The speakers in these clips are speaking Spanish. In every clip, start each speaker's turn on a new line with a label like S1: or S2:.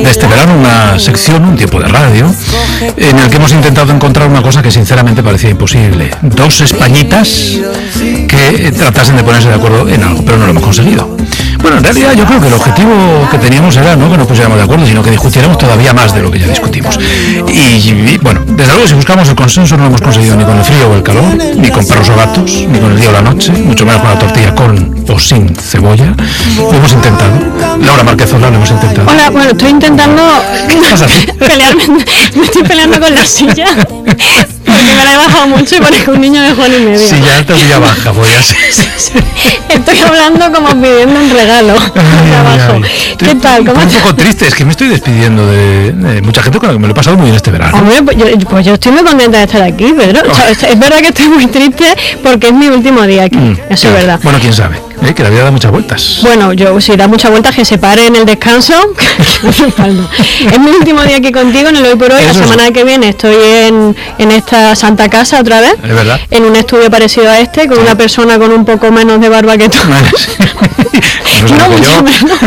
S1: de este verano, una sección, un tiempo de radio, en el que hemos intentado encontrar una cosa que sinceramente parecía imposible. Dos españitas que tratasen de ponerse de acuerdo en algo, pero no lo hemos conseguido. Bueno, en realidad yo creo que el objetivo que teníamos era no que nos pusiéramos de acuerdo, sino que discutiéramos todavía más de lo que ya discutimos. Y bueno, desde luego si buscamos el consenso no lo hemos conseguido ni con el frío o el calor, ni con perros o gatos, ni con el día o la noche, mucho menos con la tortilla con o sin cebolla. Lo hemos intentado. Laura Márquez-Ola, lo hemos intentado.
S2: Hola, bueno, estoy intentando pelearme, me estoy peleando con la silla. Porque me la he bajado mucho y parezco un niño de Juan y medio.
S1: Sí, ya alta o silla baja, podría ser.
S2: Estoy hablando como pidiendo un regalo. Abajo. ¿Qué tal? ¿Cómo
S1: un poco triste, es que me estoy despidiendo de mucha gente con la que me lo he pasado muy bien este verano.
S2: Hombre, pues yo estoy muy contenta de estar aquí, Pedro. O sea, es verdad que estoy muy triste porque es mi último día aquí. Eso es verdad.
S1: Bueno, quién sabe, que la vida da muchas vueltas.
S2: Bueno, yo si da muchas vueltas que se pare en el descanso. Es mi último día aquí contigo en el Hoy por Hoy. La semana que viene estoy en esta Santa Casa otra vez.
S1: Es verdad.
S2: En un estudio parecido a este, con una persona con un poco menos de barba que tú. No mucho menos.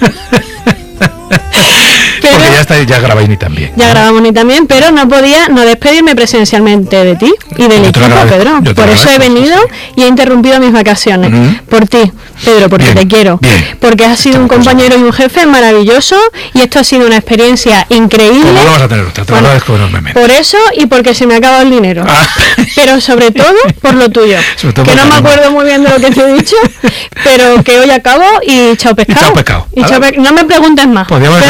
S2: Pero,
S1: porque ya grabáis ni también.
S2: Ya grabamos ni también, pero no podía no despedirme presencialmente de ti y del equipo, Pedro. Por eso he venido y he interrumpido mis vacaciones. Por ti, Pedro, porque te quiero. Porque has sido un compañero y un jefe maravilloso y esto ha sido una experiencia increíble.
S1: ¿Cómo lo vas a tener usted? Te lo agradezco enormemente.
S2: Por eso y porque se me ha acabado el dinero. Pero sobre todo por lo tuyo. Que no me acuerdo muy bien de lo que te he dicho, pero que hoy acabo y chao pescado. No me preguntes más.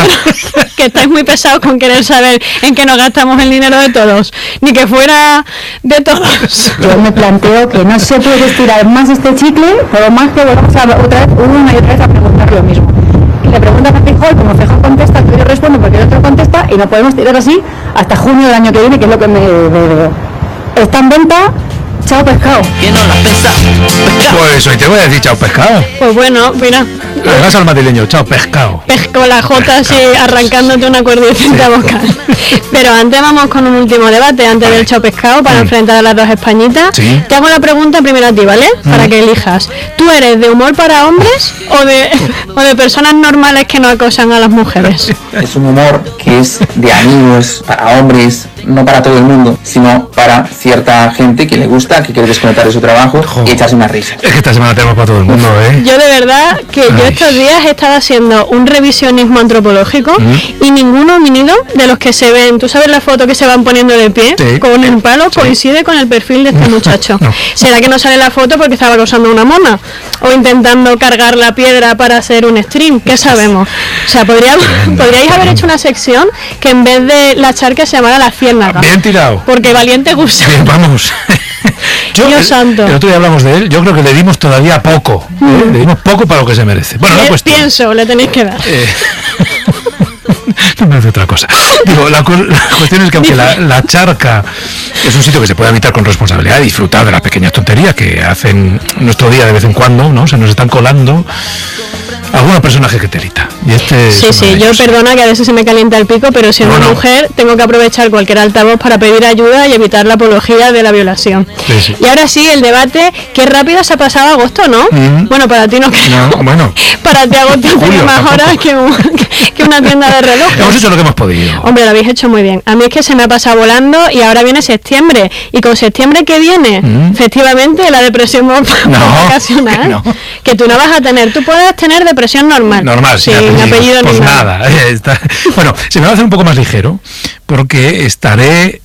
S2: Que estáis muy pesados con querer saber en qué nos gastamos el dinero de todos, ni que fuera de todos.
S3: Yo me planteo que no se puede estirar más este chicle, por más que volvamos a otra vez una y otra vez a preguntar lo mismo. Y le preguntas a Feijóo, como Feijóo contesta, tú yo respondo porque el otro contesta, y no podemos tirar así hasta junio del año que viene, que es lo que me veo. Está en venta. Chao pescado.
S4: ¿Quién no la pesa?
S1: Pues hoy te voy a decir chao pescado.
S2: Pues bueno, mira.
S1: Además al madrileño, chao pescado.
S2: Con la J así arrancándote una cuerdecita vocal. Pero antes vamos con un último debate, antes del chao pescado, para enfrentar a las dos españitas.
S1: ¿Sí?
S2: Te hago la pregunta primero a ti, ¿vale? Para que elijas. ¿Tú eres de humor para hombres o de personas normales que no acosan a las mujeres?
S5: Es un humor que es de amigos, para hombres, no para todo el mundo, sino para cierta gente que le gusta, que quiere desconectar de su trabajo y echarse una risa.
S1: Es que esta semana tenemos para todo el mundo,
S2: Yo de verdad que yo estos días he estado haciendo un revisionismo antropológico y ningún homínido de los que se ven, tú sabes la foto que se van poniendo de pie con el palo, coincide con el perfil de este muchacho. ¿Será que no sale la foto porque estaba acosando una mona? ¿O intentando cargar la piedra para hacer un stream? ¿Qué sabemos? O sea, podríais haber hecho una sección que en vez de la charca se llamara la ciénaga.
S1: Bien tirado.
S2: Porque valiente gusta.
S1: Bien, vamos.
S2: Dios santo.
S1: El otro día hablamos de él, yo creo que le dimos todavía poco. Le dimos poco para lo que se merece. Bueno, no
S2: pienso, le tenéis que dar.
S1: No me hace otra cosa. Digo, la cuestión es que aunque la charca es un sitio que se puede habitar con responsabilidad y disfrutar de las pequeñas tonterías que hacen nuestro día de vez en cuando, ¿no? Se nos están colando algunos personajes que telita. Y
S2: sí, yo perdona que a veces se me calienta el pico, pero siendo mujer tengo que aprovechar cualquier altavoz para pedir ayuda y evitar la apología de la violación.
S1: Sí.
S2: Y ahora sí, el debate, qué rápido se ha pasado agosto, ¿no? Bueno, para ti no creo.
S1: No, bueno.
S2: Para ti agosto tiene más horas que una tienda de relojes.
S1: Hemos hecho lo que hemos podido.
S2: Hombre, lo habéis hecho muy bien. A mí es que se me ha pasado volando y ahora viene septiembre. Y con septiembre que viene, efectivamente, la depresión vacacional, que tú no vas a tener. Tú puedes tener depresión normal.
S1: Normal,
S2: sin apellido
S1: pues
S2: ni
S1: nada. Bueno, se me va a hacer un poco más ligero porque estaré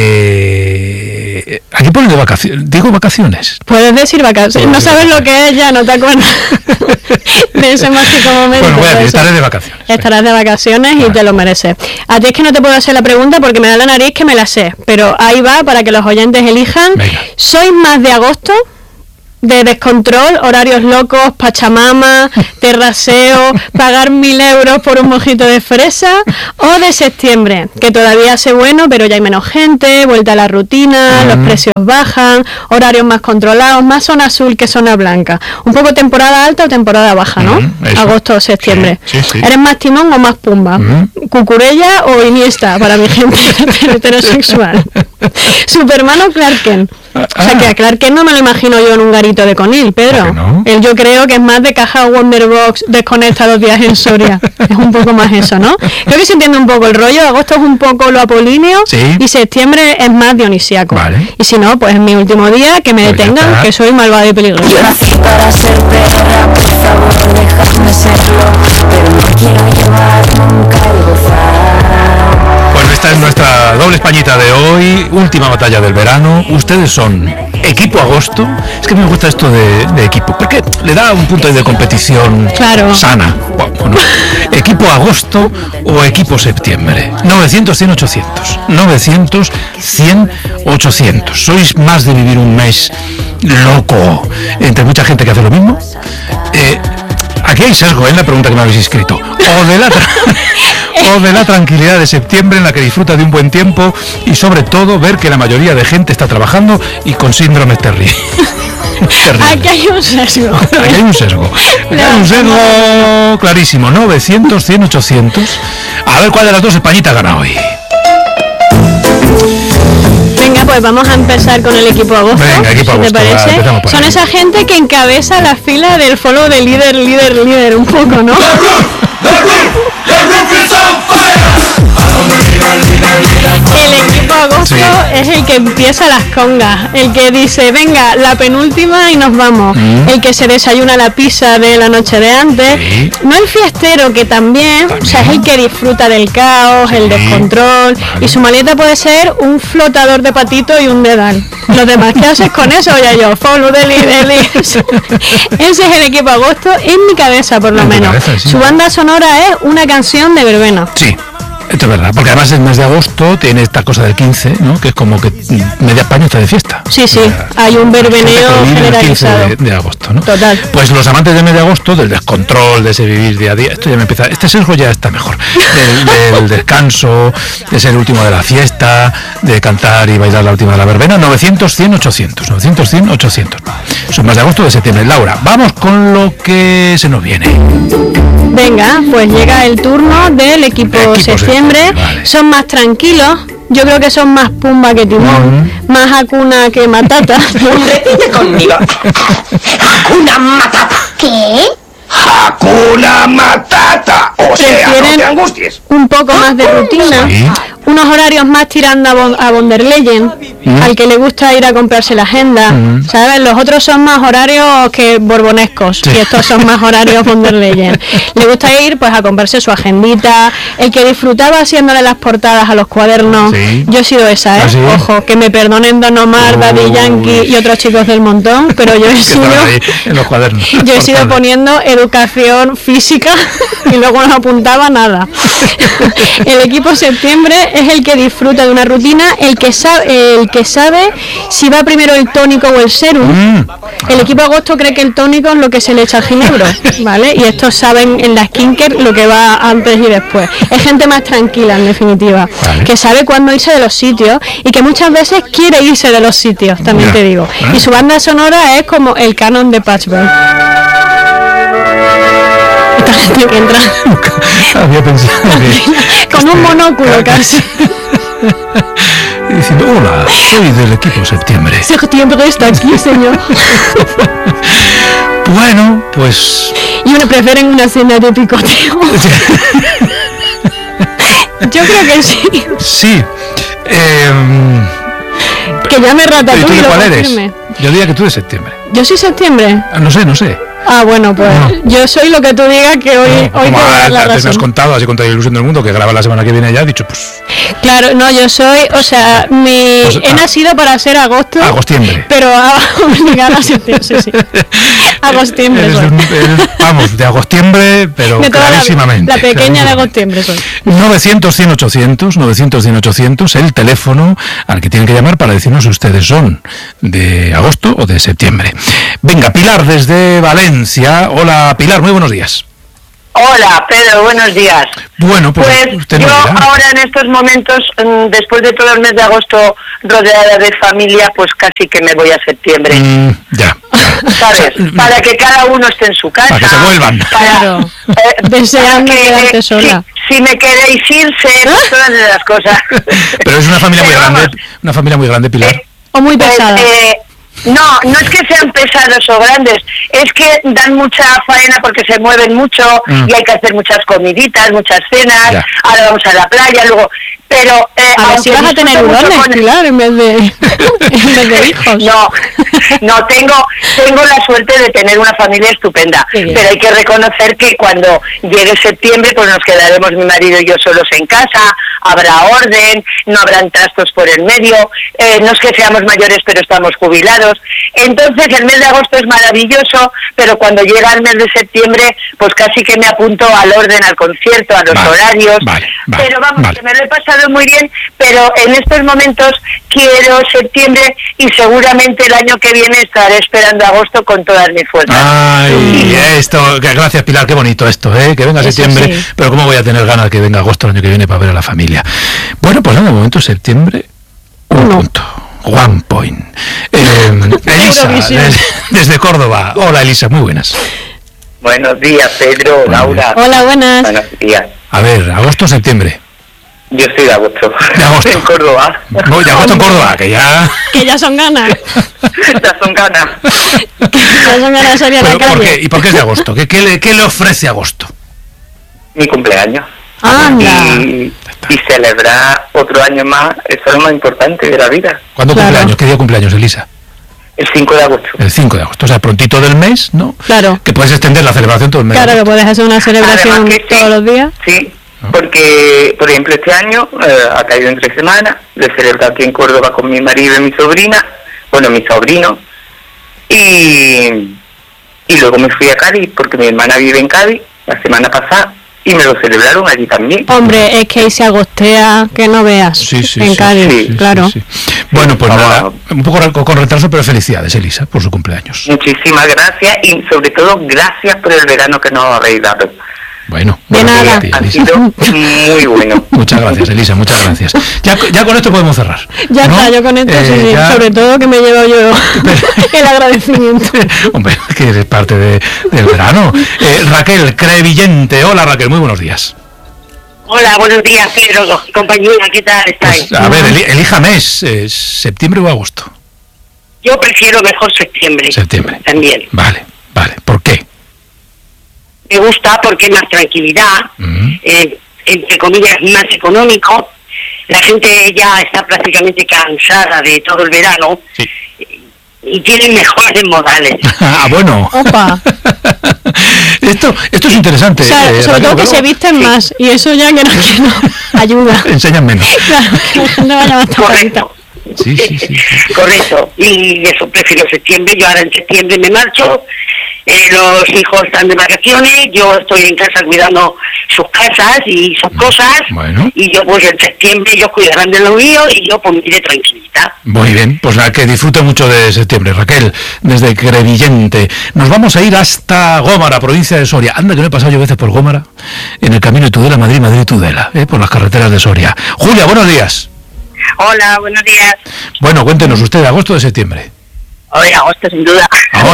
S1: aquí ponen de vacaciones. Digo vacaciones.
S2: Puedes decir vacaciones. No sabes lo que es ya, no te acuerdas de ese mágico momento.
S1: Bueno, voy a decir, estaré de vacaciones.
S2: Estarás de vacaciones y te lo mereces. A ti es que no te puedo hacer la pregunta porque me da la nariz que me la sé, pero ahí va para que los oyentes elijan.
S1: Venga.
S2: ¿Sois más de agosto? De descontrol, horarios locos, pachamama, terraseo, pagar 1.000 euros por un mojito de fresa, o de septiembre, que todavía hace bueno, pero ya hay menos gente, vuelta a la rutina, los precios bajan, horarios más controlados, más zona azul que zona blanca. Un poco temporada alta o temporada baja, ¿no? Agosto o septiembre.
S1: Sí.
S2: ¿Eres más timón o más pumba? ¿Cucurella o Iniesta para mi gente heterosexual? Superman o Clark Kent. O sea, que a Clark Kent no me lo imagino yo en un garito de Conil, Pedro.
S1: ¿No?
S2: Él yo creo que es más de caja Wonderbox desconecta 2 días en Soria. Es un poco más eso, ¿no? Creo que se entiende un poco el rollo. Agosto es un poco lo apolíneo,
S1: sí,
S2: y septiembre es más dionisíaco.
S1: Vale.
S2: Y si no, pues en mi último día, que me detengan, que soy malvada y peligrosa.
S4: Yo nací para ser perra, por favor, dejadme serlo, pero no quiero llevar nunca el gozar.
S1: Bueno, esta es nuestra doble españita de hoy, última batalla del verano. Ustedes son equipo agosto. Es que me gusta esto de equipo, porque le da un punto de competición sana. Bueno, equipo agosto o equipo septiembre. 900, 100, 800. 900, 100, 800. ¿Sois más de vivir un mes loco entre mucha gente que hace lo mismo? Aquí hay sesgo en la pregunta que me habéis escrito. O de la tranquilidad de septiembre en la que disfruta de un buen tiempo y sobre todo ver que la mayoría de gente está trabajando y con síndrome terrible.
S2: Aquí hay un sesgo.
S1: Aquí hay un sesgo. Aquí hay un sesgo clarísimo. 900, 100, 800. A ver cuál de las dos españitas gana hoy.
S2: Venga, pues vamos a empezar con el equipo agosto.
S1: Venga, equipo
S2: ¿te
S1: agosto,
S2: parece? Son esa gente que encabeza la fila del follow de líder un poco, ¿no? El equipo agosto es el que empieza las congas, el que dice, venga, la penúltima y nos vamos, el que se desayuna la pizza de la noche de antes, no el fiestero, que también, o sea, es el que disfruta del caos, el descontrol, y su maleta puede ser un flotador de patito y un dedal. Los demás, ¿qué haces con eso? Oye, yo, follow de líder. Ese es el equipo agosto, en mi cabeza por lo menos. Su banda sonora es una canción de verbena.
S1: Sí. Esto es verdad, porque además el mes de agosto tiene esta cosa del 15, ¿no? Que es como que media España está de fiesta.
S2: Sí, hay un verbeneo generalizado.
S1: El 15 de agosto, ¿no?
S2: Total.
S1: Pues los amantes del mes de agosto, del descontrol, de ese vivir día a día, esto ya me empieza, este sesgo ya está mejor. Del descanso, de ser el último de la fiesta, de cantar y bailar la última de la verbena. 900, 100, 800. 900, 100, 800. Son mes de agosto, de septiembre. Laura, vamos con lo que se nos viene.
S2: Venga, pues llega el turno del equipo septiembre. Vale. Son más tranquilos. Yo creo que son más Pumba que Timón, más Hakuna que Matata.
S6: Repite conmigo. Hakuna Matata.
S4: ¿Qué?
S6: Hakuna Matata. O sea, no te angusties.
S2: Un poco más de rutina. Unos horarios más tirando a von der Leyen, al que le gusta ir a comprarse la agenda, ¿sabes? Los otros son más horarios que borbonescos, y estos son más horarios von der Leyen. Le gusta ir pues a comprarse su agendita, el que disfrutaba haciéndole las portadas a los cuadernos. Yo he sido esa, ¿eh? Ojo, que me perdonen Don Omar, Daddy Yankee y otros chicos del montón, pero yo he sido
S1: en los cuadernos.
S2: Yo he sido poniendo educación física y luego no apuntaba nada. El equipo septiembre es el que disfruta de una rutina, el que sabe si va primero el tónico o el serum. El equipo agosto cree que el tónico es lo que se le echa al ginebro, ¿vale? Y estos saben en la skincare lo que va antes y después. Es gente más tranquila, en definitiva, que sabe cuándo irse de los sitios y que muchas veces quiere irse de los sitios, también te digo. Y su banda sonora es como el canon de Patchwork. Esta gente que entra
S1: había pensado que
S2: con un monóculo casi.
S1: Diciendo, hola, soy del equipo septiembre.
S2: Septiembre está aquí, señor.
S1: Bueno, pues...
S2: Y uno prefieren una cena de picoteo. Yo creo que sí.
S1: Sí.
S2: Que llame Ratatouille.
S1: ¿Tú de cuál eres? Yo diría que tú de septiembre.
S2: ¿Yo soy septiembre?
S1: No sé.
S2: Ah, bueno, pues yo soy lo que tú digas, que hoy te voy a dar la razón.
S1: Te has contado, así con toda la ilusión del mundo, que graba la semana que viene ya, he dicho, pues...
S2: Claro, no, yo soy, o sea, he nacido para ser agosto.
S1: Agostiembre.
S2: Pero obligada a septiembre, sí. Agostiembre soy.
S1: Vamos, de agostiembre, pero clarísimamente.
S2: La pequeña de agostiembre soy.
S1: 900, 100, 800, 900, 100, 800, el teléfono al que tienen que llamar para decirnos si ustedes son de agosto o de septiembre. Venga, Pilar desde Valencia. Hola, Pilar, muy buenos días.
S7: Hola, Pedro, buenos días.
S1: Bueno, pues usted
S7: yo ahora en estos momentos, después de todo el mes de agosto rodeada de familia, pues casi que me voy a septiembre.
S1: Ya.
S7: ¿Sabes? Para que cada uno esté en su casa.
S1: Para que se vuelvan.
S2: Claro. Deseando quedarte sola.
S7: Si me queréis irse, pues todas las cosas.
S1: Pero es una familia muy grande, Pilar.
S2: O muy pesada.
S7: No es que sean pesados o grandes, es que dan mucha faena porque se mueven mucho y hay que hacer muchas comiditas, muchas cenas, ahora vamos a la playa, luego... Pero
S2: a ver si vas a tener hurones, Pilar, en vez de hijos.
S7: No, tengo la suerte de tener una familia estupenda, pero hay que reconocer que cuando llegue septiembre pues nos quedaremos mi marido y yo solos en casa, habrá orden, no habrán trastos por el medio, no es que seamos mayores pero estamos jubilados, entonces el mes de agosto es maravilloso, pero cuando llega el mes de septiembre pues casi que me apunto al orden, al concierto, a los horarios, pero vamos, que me lo he pasado muy bien, pero en estos momentos quiero septiembre y seguramente el año que viene estaré esperando agosto con todas mis fuerzas.
S1: Ay, gracias Pilar, qué bonito esto, que venga septiembre, pero cómo voy a tener ganas que venga agosto el año que viene para ver a la familia. Bueno, pues en el momento septiembre, un punto. One point. Elisa, desde Córdoba. Hola Elisa, muy buenas.
S8: Buenos días, Pedro, Laura.
S2: Hola, buenas.
S8: Buenos días.
S1: A ver, agosto o septiembre.
S8: Yo estoy de agosto.
S1: De agosto.
S8: En Córdoba.
S1: No, de agosto en Córdoba, que
S2: ya son ganas.
S8: Ya son ganas.
S2: Ya son ganas de salir a la calle.
S1: ¿Y por qué es de agosto? ¿Qué le ofrece agosto?
S8: Mi cumpleaños. Y celebrar otro año más, eso es lo más importante de la vida.
S1: ¿Cuándo cumpleaños? ¿Qué día cumpleaños, Elisa?
S8: El 5 de agosto.
S1: El 5 de agosto, o sea, prontito del mes, ¿no?
S2: Claro.
S1: Que puedes extender la celebración todo el mes.
S2: Claro, que puedes hacer una celebración todos los días.
S8: Sí, porque, por ejemplo, este año ha caído en 3 semanas, lo he celebrado aquí en Córdoba con mi marido y mi sobrina, mi sobrino, y luego me fui a Cádiz, porque mi hermana vive en Cádiz, la semana pasada, y me lo celebraron allí también.
S2: Hombre, es que ahí se agostea que no veas en Cádiz, claro.
S1: Sí. Bueno, pues nada, un poco con retraso, pero felicidades, Elisa, por su cumpleaños.
S8: Muchísimas gracias y sobre todo gracias por el verano que nos habéis dado.
S1: Bueno,
S2: de nada.
S8: Ha sido muy bueno.
S1: Muchas gracias, Elisa, muchas gracias. Ya con esto podemos cerrar.
S2: Ya ¿no? Está, yo con esto sí, sobre todo que me llevo yo el agradecimiento.
S1: Hombre, que eres parte del verano. Raquel Crevillente, hola Raquel, muy buenos días.
S7: Hola, buenos días Pedro, compañera, ¿qué tal estáis?
S1: Pues, a ver, elija mes, septiembre o agosto.
S7: Yo prefiero mejor septiembre.
S1: Septiembre.
S7: También.
S1: Vale, ¿por qué?
S7: Me gusta porque hay más tranquilidad, entre comillas más económico, la gente ya está prácticamente cansada de todo el verano y tienen mejores modales.
S1: Bueno.
S2: Opa.
S1: Esto es interesante.
S2: O sea, sobre todo que se visten más y eso ya que no ayuda.
S1: Enseñan menos.
S2: Claro, que la gente vaya más
S7: correcto.
S1: Sí.
S7: Correcto. Y eso prefiero septiembre. Yo ahora en septiembre me marcho. Los hijos están de vacaciones, yo estoy en casa cuidando sus casas y sus cosas, y yo pues en septiembre ellos cuidarán de lo mío y yo pues me iré tranquilita.
S1: Muy bien, pues nada, que disfrute mucho de septiembre, Raquel, desde Crevillente. Nos vamos a ir hasta Gómara, provincia de Soria. Anda que no he pasado yo veces por Gómara, en el camino de Tudela, Madrid-Tudela, por las carreteras de Soria. Julia, buenos días.
S7: Hola, buenos días.
S1: Bueno, cuéntenos usted, ¿agosto o de septiembre?
S7: Hoy agosto, sin duda.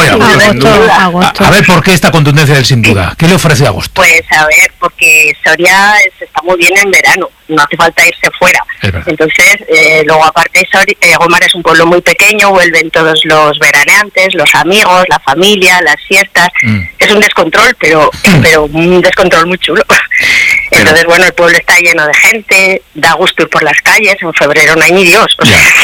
S2: Agosto.
S1: A ver, ¿por qué esta contundencia del sin duda? ¿Qué le ofrece agosto?
S7: Pues a ver, porque Soria está muy bien en verano, no hace falta irse fuera. Entonces, luego aparte, Gómara es un pueblo muy pequeño, vuelven todos los veraneantes, los amigos, la familia, las fiestas. Es un descontrol, pero un descontrol muy chulo. Entonces, bueno, el pueblo está lleno de gente, da gusto ir por las calles, en febrero no hay ni Dios.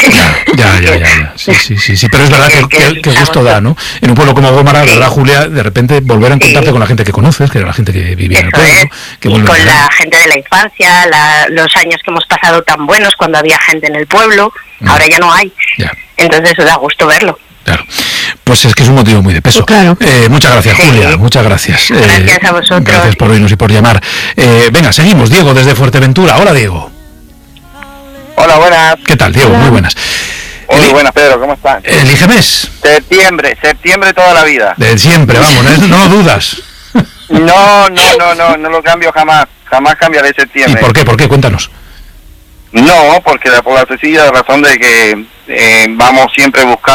S1: Ya. Sí, pero es verdad que gusto da, ¿no? En un pueblo como Gómara, ¿verdad, Julia? De repente volver a encontrarte con la gente que conoces, que era la gente que vivía en el pueblo. Que
S7: y con la gente de la infancia, los años que hemos pasado tan buenos cuando había gente en el pueblo, ahora ya no hay. Entonces da gusto verlo.
S1: Claro, pues es que es un motivo muy de peso.
S2: Pues claro.
S1: Muchas gracias, Julia, muchas gracias.
S7: Gracias a vosotros.
S1: Gracias por oírnos y por llamar. Venga, seguimos. Diego, desde Fuerteventura. Hola, Diego.
S9: Hola, buenas.
S1: ¿Qué tal, Diego?
S2: Hola.
S1: Muy buenas.
S9: Muy buenas, Pedro, ¿cómo estás?
S1: Elige mes.
S9: Septiembre toda la vida.
S1: De siempre, vamos, no lo dudas.
S9: No lo cambio jamás cambiaré septiembre.
S1: ¿Y por qué? Cuéntanos.
S9: No, porque por la sencilla razón de que vamos siempre buscando